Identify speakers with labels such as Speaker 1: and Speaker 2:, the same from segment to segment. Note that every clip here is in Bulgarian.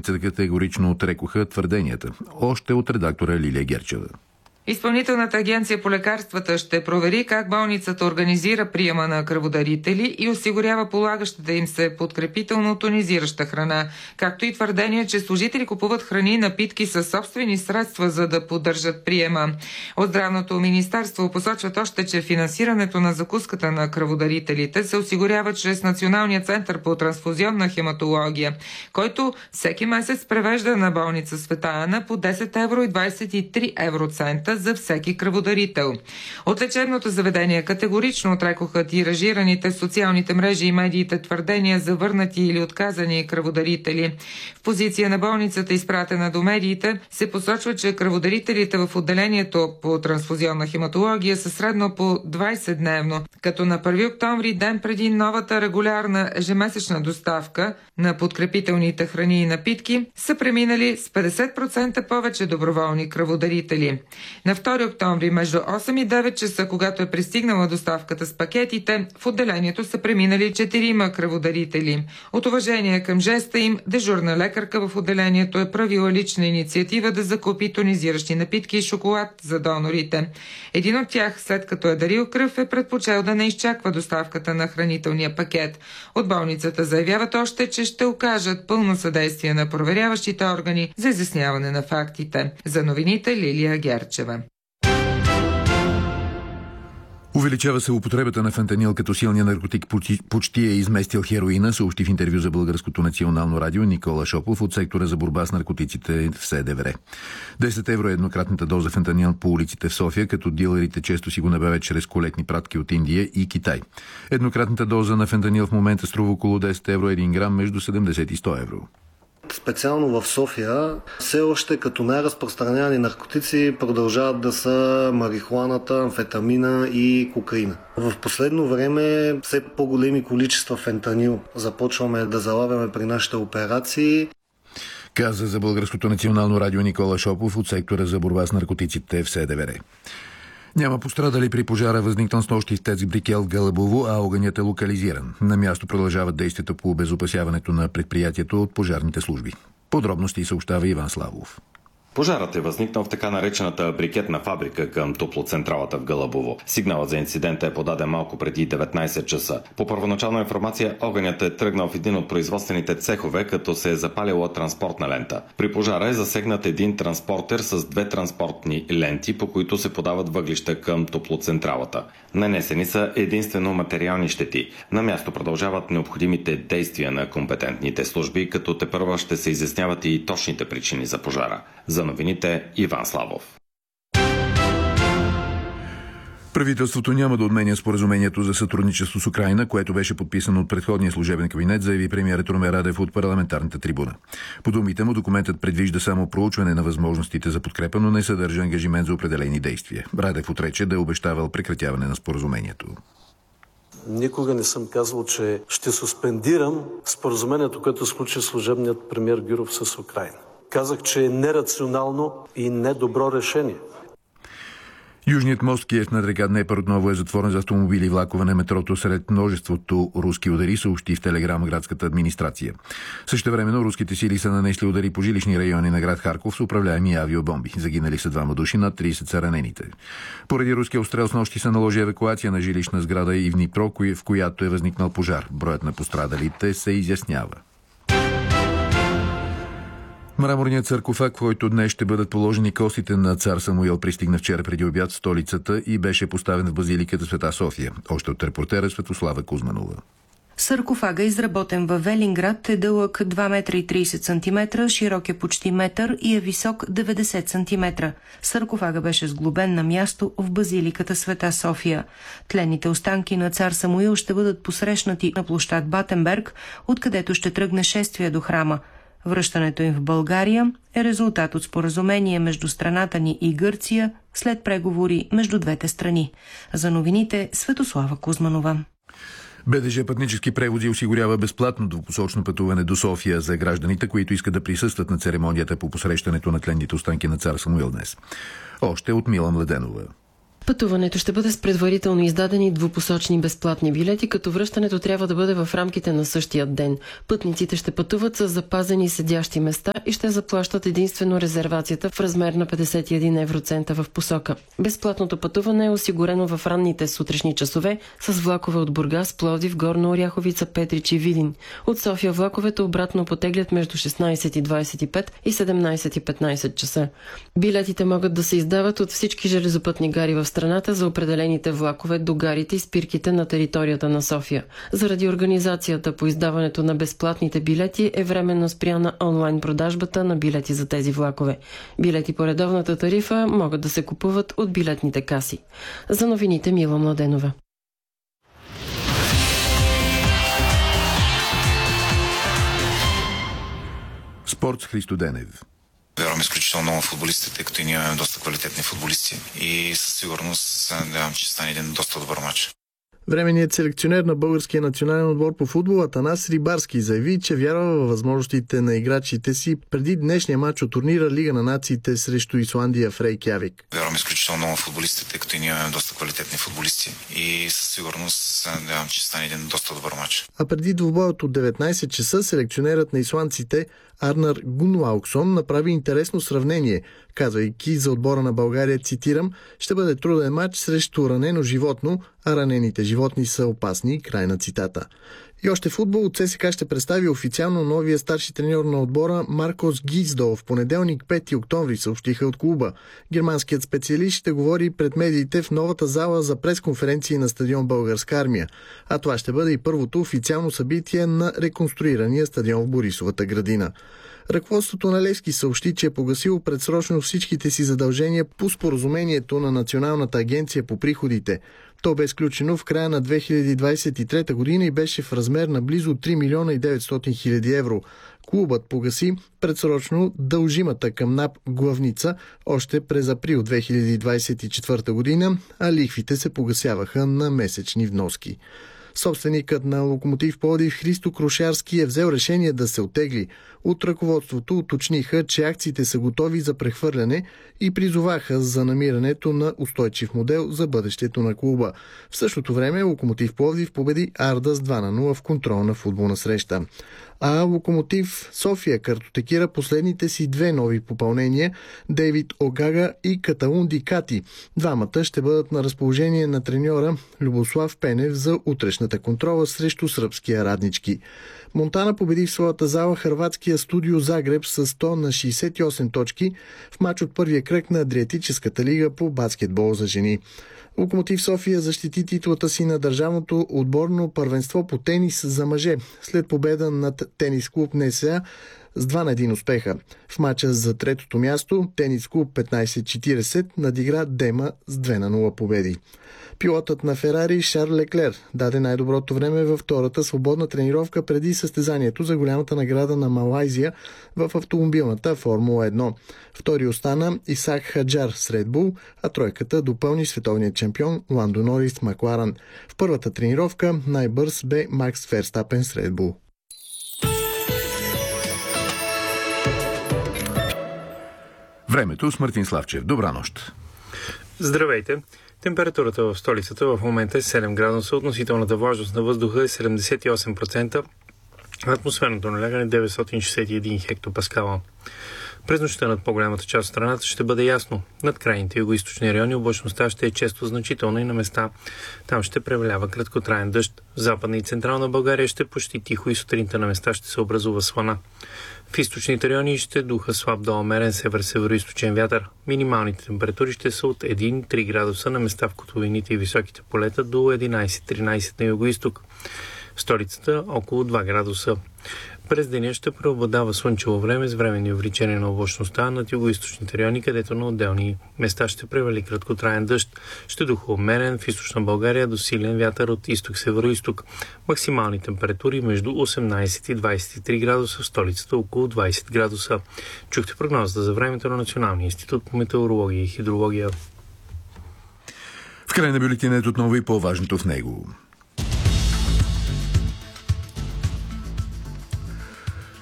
Speaker 1: болницата категорично отрекоха твърденията. Още от редактора Лилия Герчева.
Speaker 2: Изпълнителната агенция по лекарствата ще провери как болницата организира приема на кръводарители и осигурява полагащата им се подкрепително тонизираща храна, както и твърдение, че служители купуват храни и напитки със собствени средства, за да поддържат приема. От Здравното министерство посочват още, че финансирането на закуската на кръводарителите се осигурява чрез Националния център по трансфузионна хематология, който всеки месец превежда на болница Света Ана по 10 евро и 23 евроцента за всеки кръводарител. От лечебното заведение категорично отрекоха тиражираните в социалните мрежи и медиите твърдения за върнати или отказани кръводарители. В позиция на болницата, изпратена до медиите, се посочва, че кръводарителите в отделението по трансфузионна хематология са средно по 20-дневно, като на 1 октомври, ден преди новата регулярна ежемесечна доставка на подкрепителните храни и напитки, са преминали с 50% повече доброволни кръводарители. На 2 октомври между 8 и 9 часа, когато е пристигнала доставката с пакетите, в отделението са преминали 4 кръводарители. От уважение към жеста им, дежурна лекарка в отделението е правила лична инициатива да закупи тонизиращи напитки и шоколад за донорите. Един от тях, след като е дарил кръв, е предпочел да не изчаква доставката на хранителния пакет. От болницата заявяват още, че ще окажат пълно съдействие на проверяващите органи за изясняване на фактите. За новините Лилия Герчева.
Speaker 1: Увеличава се употребата на фентанил като силния наркотик, почти е изместил хероина, съобщи в интервю за Българското национално радио Никола Шопов от сектора за борба с наркотиците в СДВР. 10 евро е еднократната доза фентанил по улиците в София, като дилерите често си го набавят чрез колетни пратки от Индия и Китай. Еднократната доза на фентанил в момента струва около 10 евро 1 грам, между 70 и 100 евро.
Speaker 3: Специално в София все още като най-разпространявани наркотици продължават да са марихуаната, амфетамина и кокаина. В последно време все по-големи количества фентанил започваме да залавяме при нашите операции.
Speaker 1: Каза за Българското национално радио Никола Шопов от сектора за борба с наркотиците в СДВР. Няма пострадали при пожара, възникнал снощи в ТЕЦ Брикел в Гълъбово, а огънят е локализиран. На място продължават действията по обезопасяването на предприятието от пожарните служби. Подробности съобщава Иван Славов.
Speaker 4: Пожарът е възникнал в така наречената брикетна фабрика към топлоцентралата в Гълъбово. Сигналът за инцидента е подаден малко преди 19 часа. По първоначална информация, огънят е тръгнал в един от производствените цехове, като се е запалила транспортна лента. При пожара е засегнат един транспортер с 2 транспортни ленти, по които се подават въглища към топлоцентралата. Нанесени са единствено материални щети. На място продължават необходимите действия на компетентните служби, като тепърва ще се изясняват и точните причини за пожара. За новините Иван Славов.
Speaker 1: Правителството няма да отменя споразумението за сътрудничество с Украйна, което беше подписано от предходния служебен кабинет, заяви премиерът Румен Радев от парламентарната трибуна. По думите му, документът предвижда само проучване на възможностите за подкрепа, но не съдържа ангажимент за определени действия. Радев отрече да е обещавал прекратяване на споразумението.
Speaker 5: Никога не съм казвал, че ще суспендирам споразумението, което сключи служебният премиер Гюров с Украйна. Казах, че е нерационално и недобро решение.
Speaker 1: Южният мост Киев над река Днепър отново е затворен за автомобили и влакове на метрото сред множеството руски удари, съобщи в телеграма градската администрация. Същевременно руските сили са нанесли удари по жилищни райони на град Харков с управляеми авиобомби. Загинали са 2 души, над 30 са ранените. Поради руския обстрел снощи се наложи евакуация на жилищна сграда и в Днипро, в която е възникнал пожар. Броят на пострадалите се изяснява. Мраморният саркофаг, в който днес ще бъдат положени костите на цар Самуил, пристигна вчера преди обяд в столицата и беше поставен в базиликата Света София. Още от репортера Светослава Кузманова.
Speaker 6: Саркофага, изработен във Велинград, е дълъг 2,30 м, широк е почти метър и е висок 90 см. Саркофага беше сглобен на място в базиликата Света София. Тленните останки на цар Самуил ще бъдат посрещнати на площад Батенберг, откъдето ще тръгне шествие до храма. Връщането им в България е резултат от споразумение между страната ни и Гърция след преговори между двете страни. За новините Светослава Кузманова.
Speaker 1: БДЖ Пътнически превози осигурява безплатно двупосочно пътуване до София за гражданите, които искат да присъстват на церемонията по посрещането на тленните останки на цар Самуил днес. Още от Мила Младенова.
Speaker 7: Пътуването ще бъде с предварително издадени двупосочни безплатни билети, като връщането трябва да бъде в рамките на същия ден. Пътниците ще пътуват с запазени седящи места и ще заплащат единствено резервацията в размер на 51 евроцента в посока. Безплатното пътуване е осигурено в ранните сутрешни часове с влакове от Бургас, Пловдив, Горна Оряховица, Петрич и Видин. От София влаковете обратно потеглят между 16:25 и 17:15 часа. Билетите могат да се издават от всички железопътни гари в страната за определените влакове до гарите и спирките на територията на София. Заради организацията по издаването на безплатните билети е временно спряна онлайн продажбата на билети за тези влакове. Билети по редовната тарифа могат да се купуват от билетните каси. За новините Мила Младенова.
Speaker 1: Спорт с Христо Денев.
Speaker 8: Вярвам изключително много футболистите, тъй като и ние имаме доста квалитетни футболисти и със сигурност се надявам, че ще стане един доста добър матч.
Speaker 9: Временният селекционер на българския национален отбор по футбол Атанас Рибарски заяви, че вярва във възможностите на играчите си преди днешния матч от турнира Лига на нациите срещу Исландия в Рейкявик.
Speaker 8: Вярвам изключително много футболистите, тъй като и ние имаме доста квалитетни футболисти и със сигурност се надявам, че ще стане един доста добър матч.
Speaker 9: А преди двубоят от 19 часа селекционерът на исландците Арнар Гунлауксон направи интересно сравнение, казвайки за отбора на България, цитирам, ще бъде труден матч срещу ранено животно, а ранените животни са опасни, край на цитата. И още футбол от ЦСКА ще представи официално новия старши треньор на отбора Маркос Гиздо. В понеделник 5 октомври съобщиха от клуба. Германският специалист ще говори пред медиите в новата зала за пресконференции на стадион Българска армия. А това ще бъде и първото официално събитие на реконструирания стадион в Борисовата градина. Ръководството на Левски съобщи, че е погасило предсрочно всичките си задължения по споразумението на Националната агенция по приходите. То бе сключено в края на 2023 година и беше в размер на близо 3 милиона и 900 хиляди евро. Клубът погаси предсрочно дължимата към НАП главница още през април 2024 година, а лихвите се погасяваха на месечни вноски. Собственикът на Локомотив Пловдив Христо Крушарски е взел решение да се оттегли. От ръководството уточниха, че акциите са готови за прехвърляне и призоваха за намирането на устойчив модел за бъдещето на клуба. В същото време Локомотив Пловдив победи Арда с 2-0 в контролна футболна среща. А Локомотив София картотекира последните си две нови попълнения – Дейвид Огага и Катаунди Кати. Двамата ще бъдат на разположение на треньора Любослав Пенев за утрешната контрола срещу сръбския Раднички. Монтана победи в своята зала хърватския Студио Загреб с 100 на 68 точки в мач от първия кръг на Адриатическата лига по баскетбол за жени. Локомотив София защити титлата си на държавното отборно първенство по тенис за мъже след победа над тенис клуб НСА с 2-1 успеха. В мача за третото място тенис клуб 1540 надигра Дема с 2-0 победи. Пилотът на Ферари Шарл Леклер даде най-доброто време във втората свободна тренировка преди състезанието за голямата награда на Малайзия в автомобилната Формула 1. Втори остана Исак Хаджар с Ред Бул, а тройката допълни световният чемпион Ландо Норис Макларен. В първата тренировка най-бърз бе Макс Ферстапен с Ред Бул.
Speaker 1: Времето с Мартин Славчев. Добра нощ.
Speaker 10: Здравейте! Температурата в столицата в момента е 7 градуса, относителната влажност на въздуха е 78%, атмосферното налягане 961 хектопаскала. През нощта над по-голямата част от страната ще бъде ясно. Над крайните югоизточни райони облачността ще е често значителна и на места. Там ще превалява краткотраен дъжд. В Западна и Централна България ще почти тихо и сутринта на места ще се образува слана. В източните райони ще духа слаб до умерен север-североизточен вятър. Минималните температури ще са от 1-3 градуса на места в котловините и високите полета до 11-13 на югоизток. В столицата около 2 градуса. През деня ще преобладава слънчево време с временни увеличения на облачността над югоизточните райони, където на отделни места ще превали краткотраен дъжд. Ще духа умерен в източна България до силен вятър от изток-североизток. Максимални температури между 18 и 23 градуса, в столицата около 20 градуса. Чухте прогнозата за времето на Националния институт по метеорология и хидрология.
Speaker 1: В край на бюлетинът отново и по-важното в него.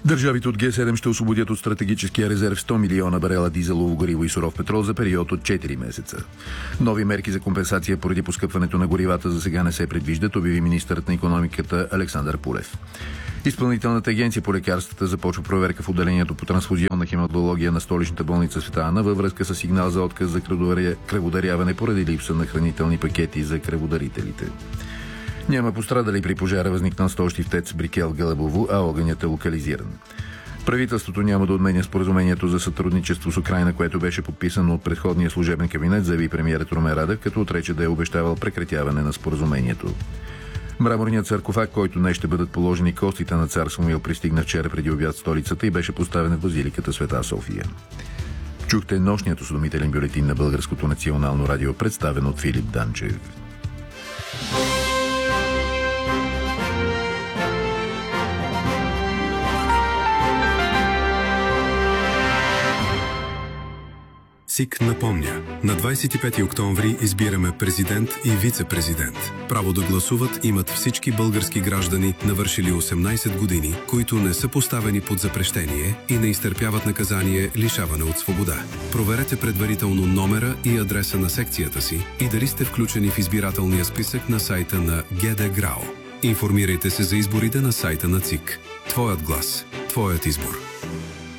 Speaker 1: Държавите от Г7 ще освободят от стратегическия резерв 100 милиона барела дизелово гориво и суров петрол за период от 4 месеца. Нови мерки за компенсация поради поскъпването на горивата за сега не се предвиждат, обяви министърът на икономиката Александър Пулев. Изпълнителната агенция по лекарствата започва проверка в отделението по трансфузионна хематология на столичната болница Света Ана във връзка с сигнал за отказ за кръводаряване поради липса на хранителни пакети за кръводарителите. Няма пострадали при пожара, възникнал с тощи в ТЕЦ Брикел Гълъбово, а огънят е локализиран. Правителството няма да отменя споразумението за сътрудничество с Украйна, което беше подписано от предходния служебен кабинет, заяви премиерът Румен Радев, като отрече да е обещавал прекратяване на споразумението. Мраморният саркофаг, който днес ще бъдат положени костите на цар Самуил, пристигна вчера преди обяд в столицата и беше поставен в базиликата Света София. Чухте нощният осведомителен бюлетин на Българското национално радио, представен от Филип Данчев.
Speaker 11: СИК напомня, на 25 октомври избираме президент и вице-президент. Право да гласуват имат всички български граждани, навършили 18 години, които не са поставени под запрещение и не изтърпяват наказание лишаване от свобода. Проверете предварително номера и адреса на секцията си и дали сте включени в избирателния списък на сайта на ГД ГРАО. Информирайте се за изборите на сайта на ЦИК. Твоят глас, твоят избор.